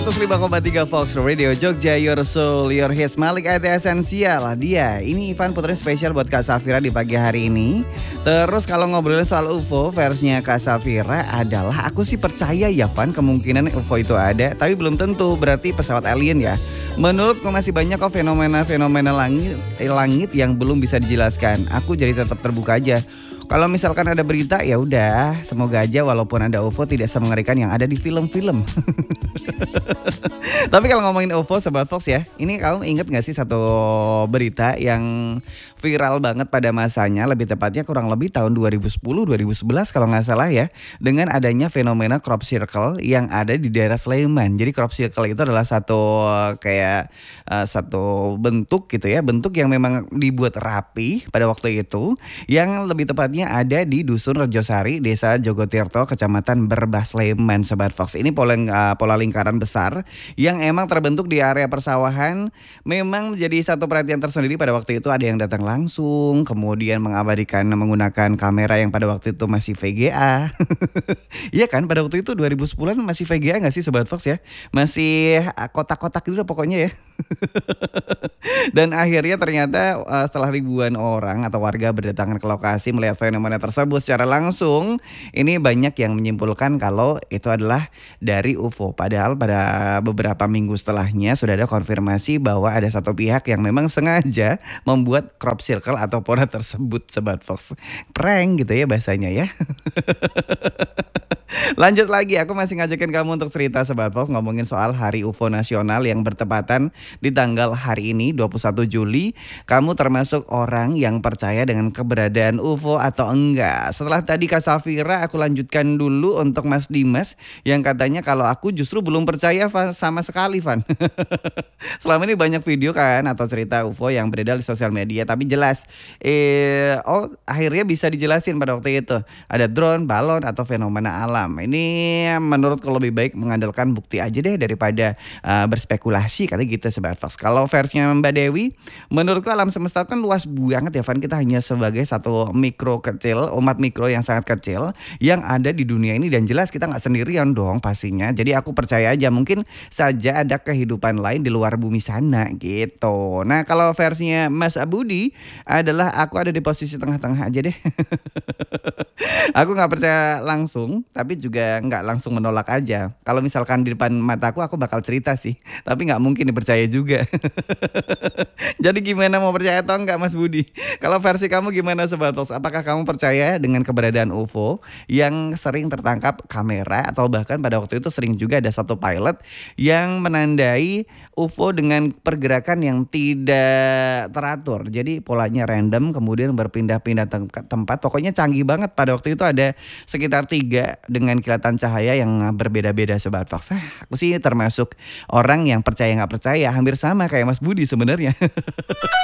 105,3 Fox Radio Jogja, your soul, your hits. Malik Ate Esensial dia. Ini Ivan puterin spesial buat Kak Safira di pagi hari ini. Terus kalau ngobrolin soal UFO, versinya Kak Safira adalah aku sih percaya ya Van, kemungkinan UFO itu ada, tapi belum tentu berarti pesawat alien ya. Menurutku masih banyak kok fenomena-fenomena langit yang belum bisa dijelaskan. Aku jadi tetap terbuka aja. Kalau misalkan ada berita ya udah, semoga aja walaupun ada UFO tidak semengerikan yang ada di film-film. Tapi kalau ngomongin UFO Sobat Fox ya, ini kamu inget gak sih satu berita yang viral banget pada masanya, lebih tepatnya kurang lebih tahun 2010-2011 kalau gak salah ya, dengan adanya fenomena crop circle yang ada di daerah Sleman. Jadi crop circle itu adalah satu satu bentuk gitu ya, bentuk yang memang dibuat rapi pada waktu itu, yang lebih tepatnya ada di Dusun Rejosari, Desa Jogotirto, Kecamatan Berbah, Sleman, Sobat Fox. Ini pola lingkaran besar yang emang terbentuk di area persawahan. Memang menjadi satu perhatian tersendiri pada waktu itu. Ada yang datang langsung, kemudian mengabadikan menggunakan kamera yang pada waktu itu masih VGA. Iya kan, pada waktu itu 2010-an masih VGA gak sih Sobat Fox ya? Masih kotak-kotak gitu pokoknya ya. Dan akhirnya ternyata setelah ribuan orang atau warga berdatangan ke lokasi melihat fenomena tersebut secara langsung, ini banyak yang menyimpulkan kalau itu adalah dari UFO. Padahal pada beberapa minggu setelahnya sudah ada konfirmasi bahwa ada satu pihak yang memang sengaja membuat crop circle atau pola tersebut Sobat Fox. Prank gitu ya bahasanya ya. Lanjut lagi, aku masih ngajakin kamu untuk cerita Sobat Fox, ngomongin soal Hari UFO Nasional yang bertepatan di tanggal hari ini 21 Juli. Kamu termasuk orang yang percaya dengan keberadaan UFO atau enggak? Setelah tadi Kak Safira, aku lanjutkan dulu untuk Mas Dimas yang katanya kalau aku justru belum percaya Van, sama sekali Van. Selama ini banyak video kan atau cerita UFO yang beredar di sosial media, tapi jelas akhirnya bisa dijelasin pada waktu itu ada drone, balon atau fenomena alam. Ini menurutku lebih baik mengandalkan bukti aja deh daripada berspekulasi kata gitu Sobat Fox. Kalau versinya Mbak Dewi, menurutku alam semesta kan luas banget ya Van. Kita hanya sebagai satu mikro kecil, umat mikro yang sangat kecil yang ada di dunia ini, dan jelas kita gak sendirian dong pastinya. Jadi aku percaya aja mungkin saja ada kehidupan lain di luar bumi sana gitu. Nah kalau versinya Mas Abudi adalah aku ada di posisi tengah-tengah aja deh. Aku gak percaya langsung, tapi juga gak langsung menolak aja. Kalau misalkan di depan mataku aku bakal cerita sih, tapi gak mungkin dipercaya juga. Jadi gimana, mau percaya atau enggak Mas Budi? Kalau versi kamu gimana Sobat Fox? Apakah kamu percaya dengan keberadaan UFO yang sering tertangkap kamera, atau bahkan pada waktu itu sering juga ada satu pilot yang menandai UFO dengan pergerakan yang tidak teratur. Jadi polanya random, kemudian berpindah-pindah tempat. Pokoknya canggih banget. Pada waktu itu ada sekitar 3 dengan kilatan cahaya yang berbeda-beda Sobat Fox. Aku sih termasuk orang yang percaya gak percaya, hampir sama kayak Mas Budi sebenarnya.